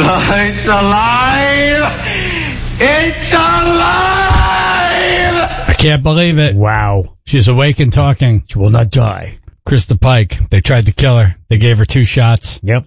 It's alive! It's alive! I can't believe it. Wow. She's awake and talking. She will not die. Krista Pike. They tried to kill her. They gave her 2 shots. Yep.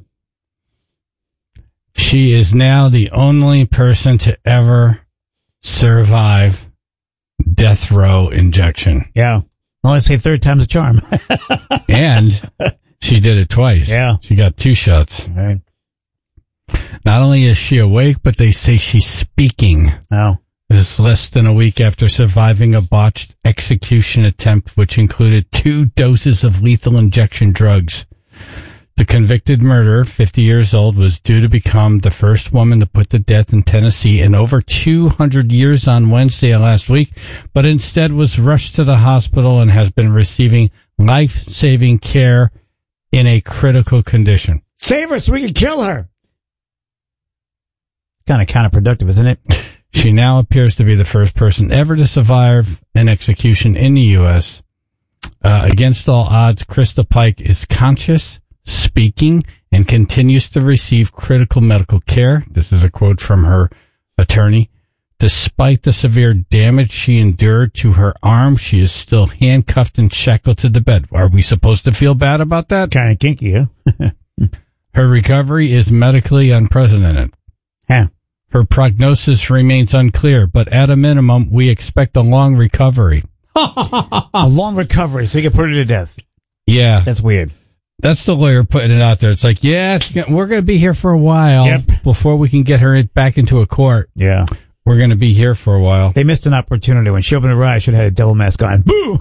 She is now the only person to ever survive death row injection. Yeah. Well, I say 3rd time's a charm. And she did it twice. Yeah. She got 2 shots. All right. Not only is she awake, but they say she's speaking. Oh. This is less than a week after surviving a botched execution attempt, which included 2 doses of lethal injection drugs. The convicted murderer, 50 years old, was due to become the first woman to put to death in Tennessee in over 200 years on Wednesday last week, but instead was rushed to the hospital and has been receiving life-saving care in a critical condition. Save her so we can kill her. Kind of counterproductive, isn't it? She now appears to be the first person ever to survive an execution in the U.S. Against all odds, Krista Pike is conscious, speaking, and continues to receive critical medical care. This is a quote from her attorney. Despite the severe damage she endured to her arm, she is still handcuffed and shackled to the bed. Are we supposed to feel bad about that? Kind of kinky, huh? Her recovery is medically unprecedented. Huh. Her prognosis remains unclear, but at a minimum, we expect a long recovery. A long recovery, so you can put her to death. Yeah. That's weird. That's the lawyer putting it out there. It's like, yeah, we're going to be here for a while before we can get her back into a court. Yeah. We're going to be here for a while. They missed an opportunity. When she opened her eyes, she should have had a devil mask on. Boo!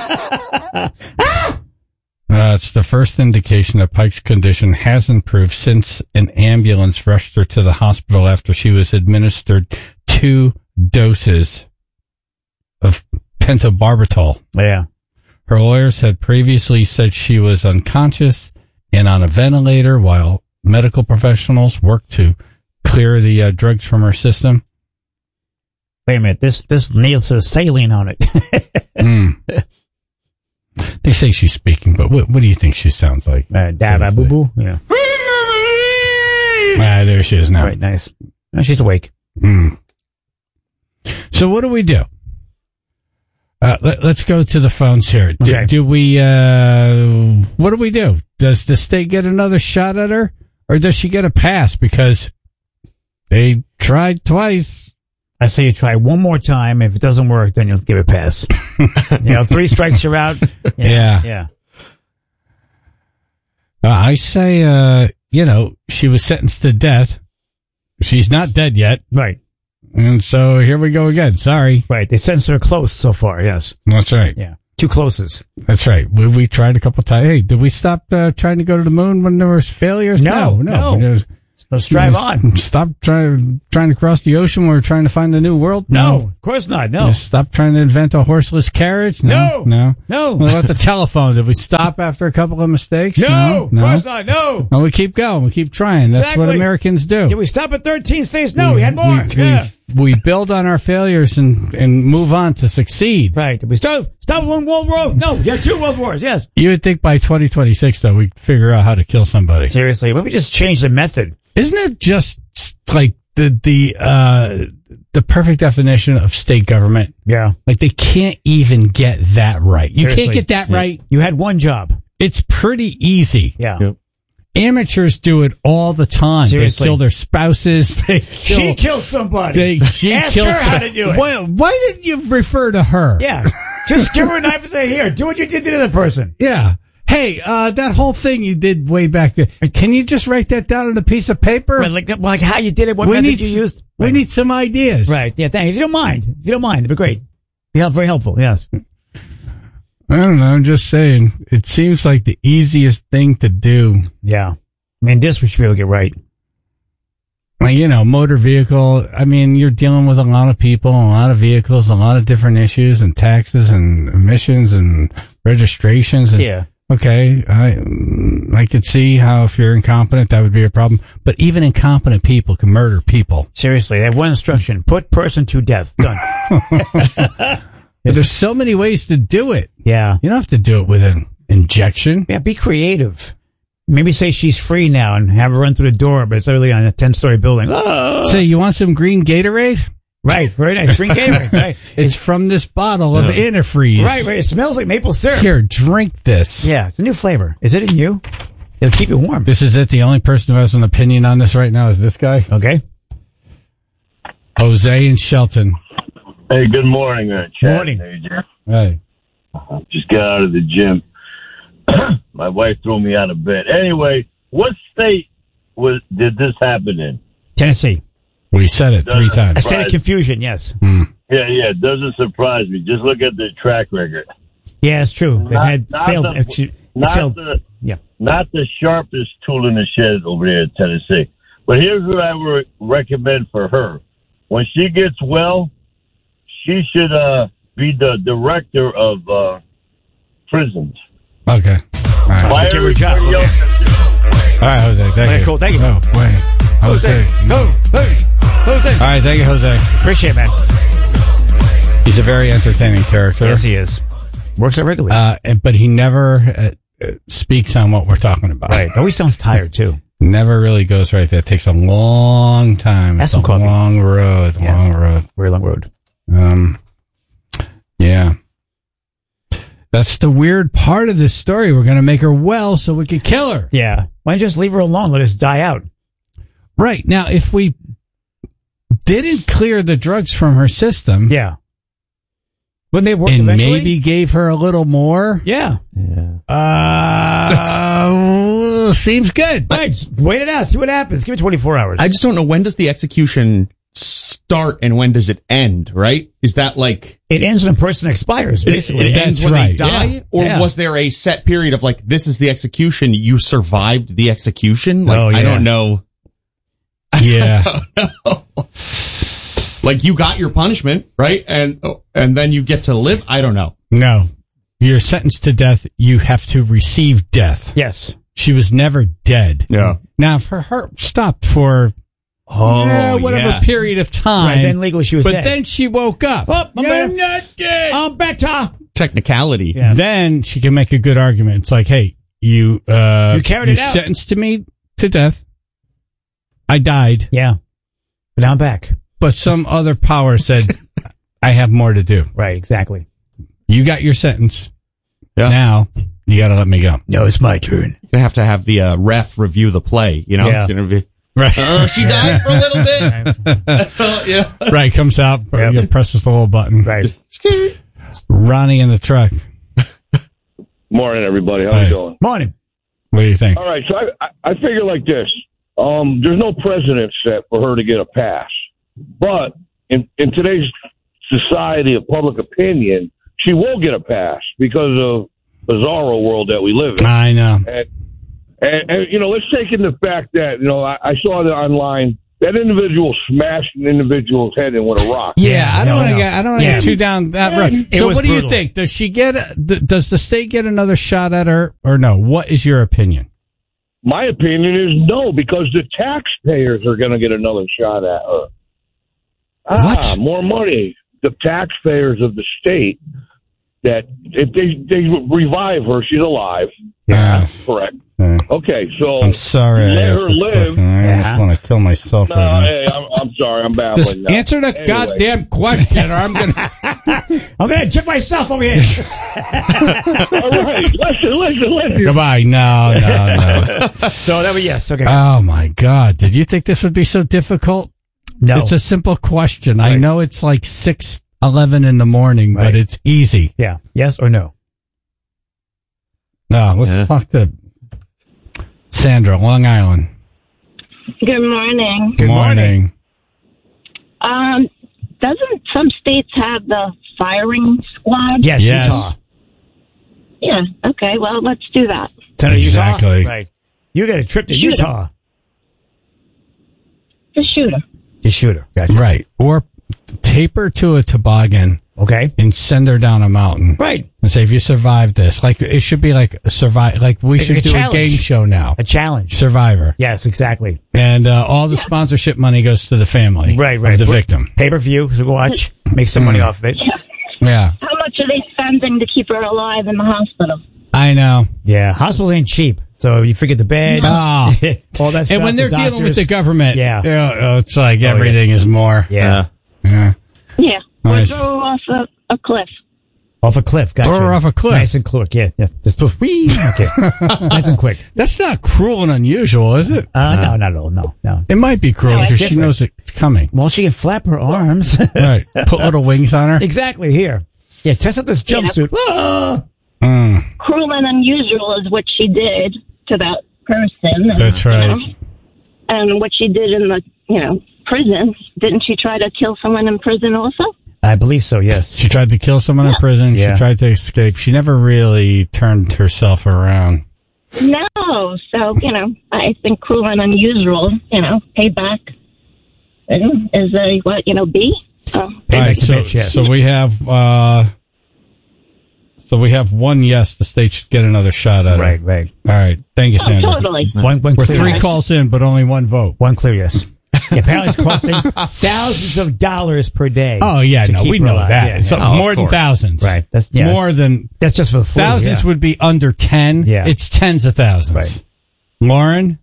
It's the first indication that Pike's condition has improved since an ambulance rushed her to the hospital after she was administered 2 doses of pentobarbital. Yeah. Her lawyers had previously said she was unconscious and on a ventilator while medical professionals worked to clear the drugs from her system. Wait a minute. This nail says saline on it. They say she's speaking, but what do you think she sounds like? Boo-boo? Yeah. There she is now. Right, nice. Oh, she's awake. So what do we do? Let's go to the phones here. Do we, what do we do? Does the state get another shot at her? Or does she get a pass? Because they tried twice. I say you try one more time. If it doesn't work, then you'll give it a pass. 3 strikes, you're out. Yeah. I say, she was sentenced to death. She's not dead yet. Right. And so here we go again. Sorry. Right. They sentenced her close so far. Yes. That's right. Yeah. 2 closes. That's right. We tried a couple times. Hey, did we stop trying to go to the moon when there was failures? No. Let's drive on. Stop trying to cross the ocean when we're trying to find a new world? No. Of course not. No. Stop trying to invent a horseless carriage? No. What about the telephone? Did we stop after a couple of mistakes? No. Of course not. No. We keep going. We keep trying. That's what Americans do. Did we stop at 13 states? No, we had more. We build on our failures and move on to succeed. Right. Did we stop one world war? No, you had 2 world wars, yes. You would think by 2026, though, we'd figure out how to kill somebody. Seriously, why don't we just change the method? Isn't it just like the perfect definition of state government? Yeah. Like they can't even get that right. You Seriously. can't get that right. You had one job. It's pretty easy. Yeah. Yep. Amateurs do it all the time. Seriously. They kill their spouses. She killed somebody. Ask her how to do it. Why didn't you refer to her? Yeah. Just give her a knife and say, here, do what you did to the other person. Yeah. Hey, that whole thing you did way back there, can you just write that down on a piece of paper? Right, like how you did it, what method you used? We need some ideas. Right, yeah, thanks. If you don't mind, it'd be great. Be very helpful, yes. I don't know, I'm just saying, it seems like the easiest thing to do. Yeah. I mean, this we should be able to get right. Well, motor vehicle, you're dealing with a lot of people, a lot of vehicles, a lot of different issues and taxes and emissions and registrations. And, yeah. Okay, I could see how if you're incompetent, that would be a problem. But even incompetent people can murder people. Seriously, they have one instruction. Put person to death. Done. There's so many ways to do it. Yeah. You don't have to do it with an injection. Yeah, be creative. Maybe say she's free now and have her run through the door, but it's literally on a 10-story building. Oh. Say, you want some green Gatorade? Right, very nice. Green Gatorade, right. It's from this bottle of antifreeze. Right. It smells like maple syrup. Here, drink this. Yeah, it's a new flavor. Is it in you? It'll keep you warm. This is it. The only person who has an opinion on this right now is this guy. Okay. Jose and Shelton. Hey, good morning, Chad. Morning. Hey, Jeff. Hey. Just got out of the gym. My wife threw me out of bed. Anyway, what state did this happen in? Tennessee. We said it 3 times. A state of confusion, yes. Yeah, it doesn't surprise me. Just look at the track record. Yeah, it's true. They've had failed. Not the sharpest tool in the shed over there in Tennessee. But here's what I would recommend for her. When she gets well, she should be the director of prisons. Okay. All right. Give her a job. All right, Jose. Thank you. Cool. Thank you. Oh, wait. Jose. Jose. All right. Thank you, Jose. Appreciate it, man. He's a very entertaining character. Yes, he is. Works out regularly. But he never speaks on what we're talking about. Right. Always sounds tired, too. Never really goes right there. It takes a long time. That's some a coffee. long road. Yes. Long road. Very long road. Yeah. That's the weird part of this story. We're going to make her well so we can kill her. Yeah. Why don't you just leave her alone? Let us die out. Right. Now, if we didn't clear the drugs from her system. Yeah. Wouldn't they work and eventually? Maybe gave her a little more. Yeah. Seems good. Right. Just wait it out. See what happens. Give it 24 hours. I just don't know, when does the execution start and when does it end, right? Is that like... It ends when a person expires, basically. It ends when they die? Yeah. Or Yeah. was there a set period of like, this is the execution, you survived the execution? Like, Oh, yeah. I don't know. Yeah. Like, you got your punishment, right? And then you get to live? I don't know. No. You're sentenced to death. You have to receive death. Yes. She was never dead. Yeah. Now, for her, stopped for whatever period of time. Right, then legally she was dead. But then she woke up. Oh, I'm not dead. I'm better. Technicality. Yeah. Then she can make a good argument. It's like, hey, you carried it out. sentenced me to death. I died. Yeah. But now I'm back. But some other power said, I have more to do. Right, exactly. You got your sentence. Yeah. Now, you got to let me go. No, it's my turn. You have to have the ref review the play, you know? Yeah. Right. She died for a little bit. Yeah. Right, comes out, you presses the little button. Right. Ronnie in the truck. Morning, everybody. How you doing? Morning. What do you think? All right, so I figure like this. There's no precedent set for her to get a pass. But in today's society of public opinion, she will get a pass because of the bizarro world that we live in. I know. And you know, let's take in the fact that, you know, I saw that online, that individual smashed an individual's head in with a rock. Yeah, I don't want to get too down that road. So was what do you brutal. think? Does she get, does the state get another shot at her or no? What is your opinion? My opinion is no, because the taxpayers are going to get another shot at her. What? More money. The taxpayers of the state, that if they revive her, she's alive. Yeah. Correct. Yeah. Okay, so I'm sorry. let I asked her this live. question. I just want to kill myself No, right now. hey, I'm sorry, I'm babbling Just now. answer the Anyway. goddamn question, or I'm gonna. I'm going to check myself over here. All right, listen. Goodbye. No. So that was yes. Okay. Oh my God! Did you think this would be so difficult? No. It's a simple question. I Right. know it's like 6:11 in the morning, Right. but it's easy. Yeah. Yes or no? No, let's talk to Sandra, Long Island. Good morning. Good morning. Doesn't some states have the firing squad? Yes. Yes. Utah. Yeah. Okay. Well, let's do that. Senator Exactly. Utah? Right. You got a trip to Shoot 'em. Utah. The shooter. The shooter. Gotcha. Right. Or tape her to a toboggan Okay. and send her down a mountain. Right. And say, if you survive this, like it should be like survive, like we Like should a do challenge. a game show now. A challenge. Survivor. Yes, exactly. And all the sponsorship money goes to the family Right. of the victim. Pay-per-view, so go watch. Make some money off of it. Yeah. How much are they spending to keep her alive in the hospital? I know. Yeah. Hospitals ain't cheap. So you figure the bed, Ah. all that stuff. And when they're the dealing with doctors. the government, Yeah. it's like everything is more. Yeah. Yeah. Nice. Or throw off a cliff. Off a cliff. Gotcha. Or off a cliff. Nice and quick. Yeah. Just whee. Okay. Nice and quick. That's not cruel and unusual, is it? No, not at all. No. It might be cruel No, it's because she different. knows it's coming. Well, she can flap her arms. Right. Put little wings on her. Exactly. Here. Yeah. Test out this jumpsuit. Ah! Cruel and unusual is what she did to that person. That's right. You know, and what she did in the, prison. Didn't she try to kill someone in prison also? I believe so. Yes. She tried to kill someone in prison. Yeah. She tried to escape. She never really turned herself around. No. So, I think cruel and unusual, payback is a, B? Oh. All right, Payback's a bitch, yes. so we have one yes. The state should get another shot at it. Right. All right. Thank you, Oh, Sandra. totally. One We're clear 3 yes. calls in, but only 1 vote. One clear yes. Yeah, apparently it's costing thousands of dollars per day. Oh, yeah. to No, keep we her know alive. that. Yeah, It's yeah. Oh, more of than course. thousands. Right. That's More than That's just for the flu. thousands yeah. would be under 10. Yeah. It's tens of thousands. Right. Lauren?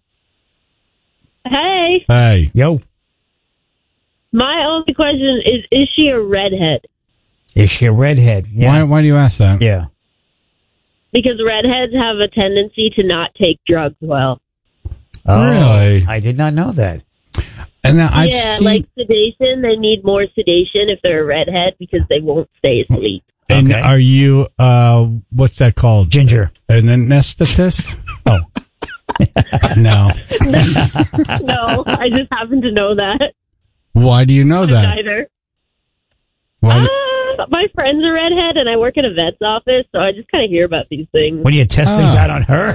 Hey, Hey. Yo. my only question is she a redhead? Is she a redhead? Yeah. Why do you ask that? Yeah. Because redheads have a tendency to not take drugs well. Oh, Really? I did not know that. And now I've Yeah, seen, like sedation. They need more sedation if they're a redhead because they won't stay asleep. and Okay. are you, what's that called? Ginger. An anesthetist? Oh. No. No, I just happen to know that. Why do you know that? Either. Why My friend's a redhead, and I work in a vet's office, so I just kind of hear about these things. When you test things out on her?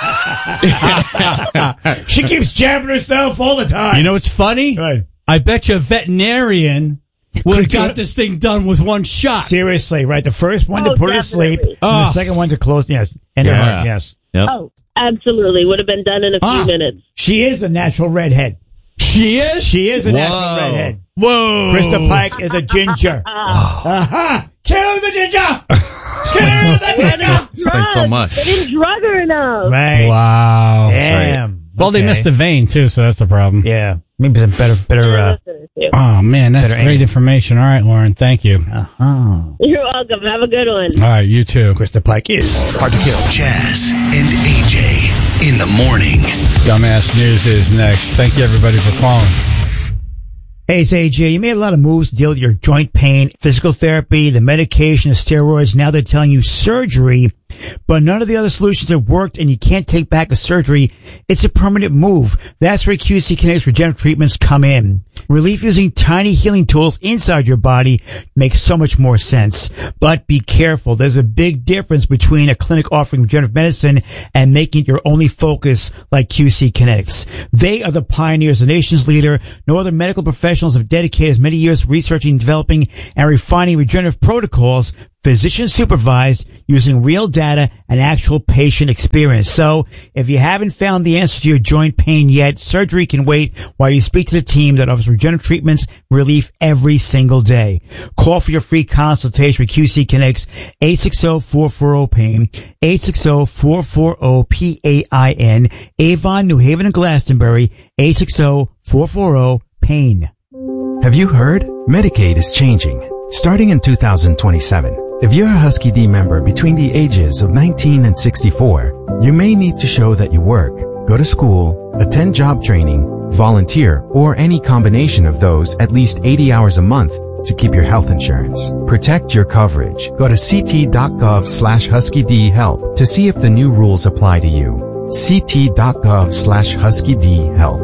She keeps jabbing herself all the time. You know what's funny? Right. I bet you a veterinarian would have got this thing done with one shot. Seriously, right? The first one Oh, to put her to sleep, definitely. and Oh. the second one to close, yes. And her Yeah. heart, yes. Yep. Oh, absolutely. Would have been done in a few minutes. She is a natural redhead. She is? She is a natural Whoa. redhead. Whoa. Krista Pike is a ginger. Aha! Kill the ginger! Kill the ginger! Thanks so much. They didn't drug her enough. Right. Wow. Damn. Well, they Okay. missed a vein, too, so that's the problem. Yeah. Maybe some better, Oh, man, that's Better great aim. information. All right, Lauren, thank you. You're welcome. Have a good one. All right, you too. Krista Pike is hard to kill. Jazz and AJ in the morning. Dumbass News is next. Thank you, everybody, for calling. Hey, it's AJ. You made a lot of moves to deal with your joint pain, physical therapy, the medication, the steroids. Now they're telling you surgery, but none of the other solutions have worked and you can't take back a surgery. It's a permanent move. That's where QC Kinetics Regenerative Treatments come in. Relief using tiny healing tools inside your body makes so much more sense. But be careful. There's a big difference between a clinic offering regenerative medicine and making it your only focus like QC Kinetics. They are the pioneers, the nation's leader. No other medical professionals have dedicated as many years researching, developing, and refining regenerative protocols, physician supervised, using real data and actual patient experience. So if you haven't found the answer to your joint pain yet, surgery can wait while you speak to the team that offers regenerative treatments relief every single day. Call for your free consultation with QC Kinetics, 860-440-PAIN, 860-440-PAIN, Avon, New Haven, and Glastonbury, 860-440-PAIN. Have you heard? Medicaid is changing. Starting in 2027, if you're a Husky D member between the ages of 19 and 64, you may need to show that you work, go to school, attend job training, volunteer, or any combination of those at least 80 hours a month to keep your health insurance. Protect your coverage. Go to ct.gov/HuskyDhelp to see if the new rules apply to you. ct.gov/HuskyDhelp.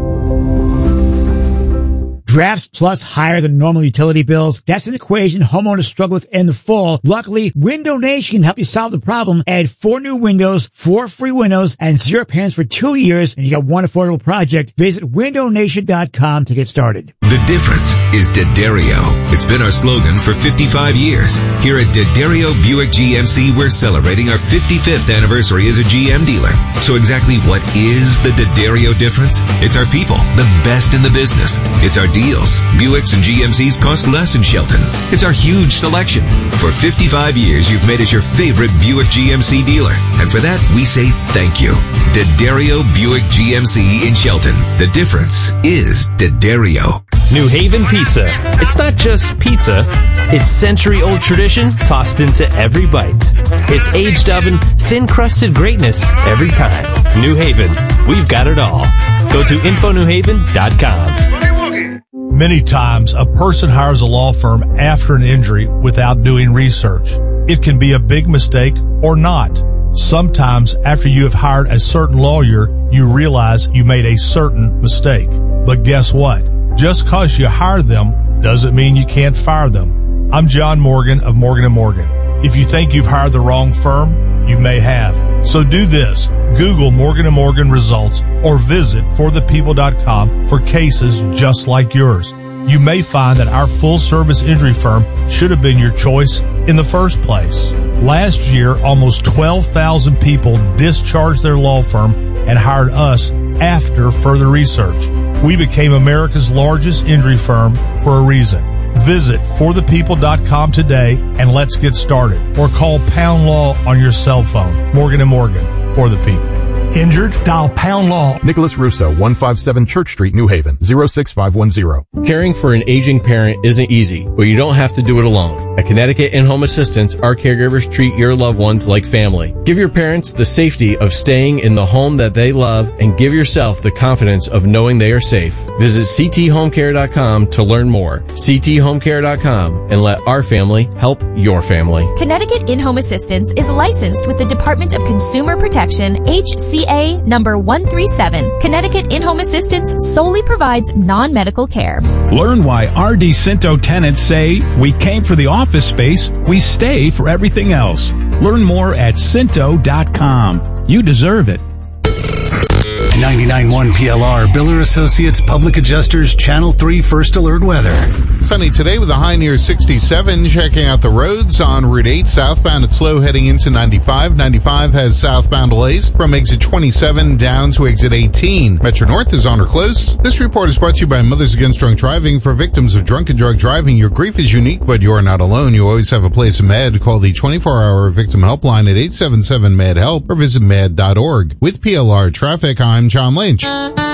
Drafts plus higher than normal utility bills. That's an equation homeowners struggle with in the fall. Luckily, Window Nation can help you solve the problem. Add 4 new windows, 4 free windows, and 0 payments for 2 years, and you got one affordable project. Visit windownation.com to get started. The difference is D'Addario. It's been our slogan for 55 years. Here at D'Addario Buick GMC, we're celebrating our 55th anniversary as a GM dealer. So exactly what is the D'Addario difference? It's our people, the best in the business. It's our deals. Buicks and GMCs cost less in Shelton. It's our huge selection. For 55 years, you've made us your favorite Buick GMC dealer. And for that, we say thank you. D'Addario Buick GMC in Shelton. The difference is D'Addario. New Haven Pizza. It's not just pizza. It's century-old tradition tossed into every bite. It's aged oven, thin-crusted greatness every time. New Haven. We've got it all. Go to infonewhaven.com. Many times, a person hires a law firm after an injury without doing research. It can be a big mistake or not. Sometimes, after you have hired a certain lawyer, you realize you made a certain mistake. But guess what? Just because you hire them doesn't mean you can't fire them. I'm John Morgan of Morgan & Morgan. If you think you've hired the wrong firm, you may have. So do this. Google Morgan & Morgan results or visit forthepeople.com for cases just like yours. You may find that our full-service injury firm should have been your choice in the first place. Last year, almost 12,000 people discharged their law firm and hired us after further research. We became America's largest injury firm for a reason. Visit forthepeople.com today and let's get started. Or call Pound Law on your cell phone. Morgan & Morgan, for the people. Injured? Dial Pound Law. Nicholas Russo, 157 Church Street, New Haven, 06510. Caring for an aging parent isn't easy, but you don't have to do it alone. At Connecticut In-Home Assistance, our caregivers treat your loved ones like family. Give your parents the safety of staying in the home that they love and give yourself the confidence of knowing they are safe. Visit cthomecare.com to learn more. cthomecare.com and let our family help your family. Connecticut In-Home Assistance is licensed with the Department of Consumer Protection, HCA number 137. Connecticut In-Home Assistance solely provides non-medical care. Learn why RD Cinto tenants say, we came for the office space, we stay for everything else. Learn more at Cinto.com. You deserve it. 99.1 PLR, Biller Associates Public Adjusters, Channel 3 First Alert Weather. Sunny today with a high near 67. Checking out the roads on Route 8 southbound, it's slow heading into 95. 95 has southbound delays from exit 27 down to exit 18. Metro North is on or close. This report is brought to you by Mothers Against Drunk Driving. For victims of drunk and drug driving, your grief is unique, but you're not alone. You always have a place in Med. Call the 24-hour victim helpline at 877-MED-HELP or visit med.org. With PLR Traffic, I'm John Lynch.